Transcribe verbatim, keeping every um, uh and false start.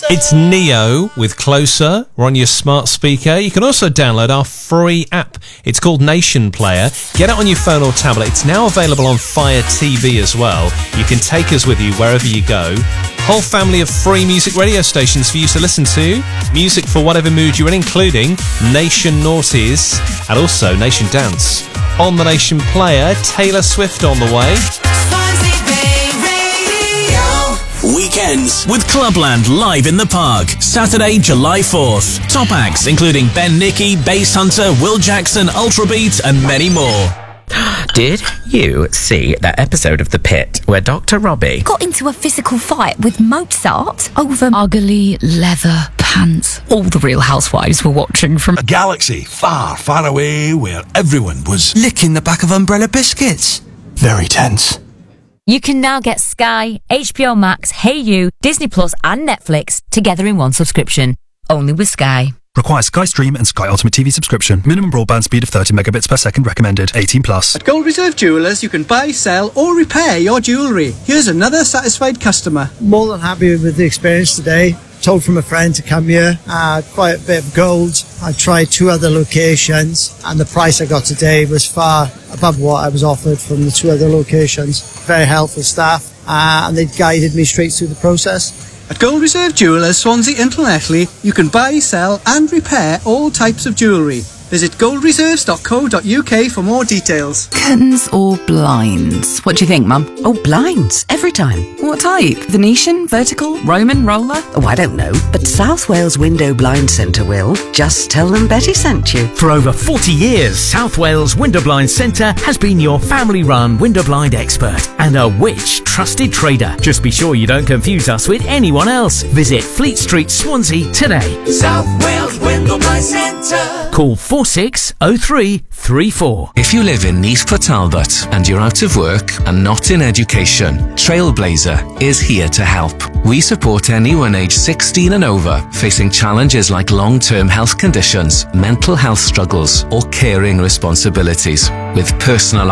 It's Neo with Closer. We're on your smart speaker. You can also download our free app. It's called Nation Player. Get it on your phone or tablet. It's now available on Fire T V as well. You can take us with you wherever you go. Whole family of free music radio stations for you to listen to. Music for whatever mood you're in, including Nation Naughties and also Nation Dance. On the Nation Player, Taylor Swift on the way. Weekends with Clubland live in the park. Saturday, July fourth. Top acts including Ben Nicky, Bass Hunter, Will Jackson, Ultrabeat and many more. Did you see that episode of The Pit where Doctor Robbie got into a physical fight with Mozart over ugly leather pants? All the Real Housewives were watching from a galaxy far, far away where everyone was licking the back of umbrella biscuits. Very tense. You can now get Sky, H B O Max, Hey You, Disney Plus and Netflix together in one subscription. Only with Sky. Requires Sky Stream and Sky Ultimate T V subscription. Minimum broadband speed of thirty megabits per second recommended. eighteen plus. At Gold Reserve Jewellers, you can buy, sell or repair your jewellery. Here's another satisfied customer. More than happy with the experience today. Told from a friend to come here. Uh, quite a bit of gold. I tried two other locations and the price I got today was far above what I was offered from the two other locations. Very helpful staff uh, and they guided me straight through the process. At Gold Reserve Jewellers, Swansea and Llanelli, you can buy, sell and repair all types of jewellery. Visit gold reserves dot co dot uk for more details. Curtains or blinds? What do you think, Mum? Oh, blinds, every time. What type? Venetian, vertical, Roman, roller? Oh, I don't know, but South Wales Window Blind Centre will. Just tell them Betty sent you. For over forty years, South Wales Window Blind Centre has been your family-run window blind expert and a Which trusted trader. Just be sure you don't confuse us with anyone else. Visit Fleet Street, Swansea today. South Wales Window Blind Centre. Call four six oh three three four. If you live in Neath Port Talbot and you're out of work and not in education, Trailblazer is here to help. We support anyone aged sixteen and over facing challenges like long-term health conditions, mental health struggles or caring responsibilities with personal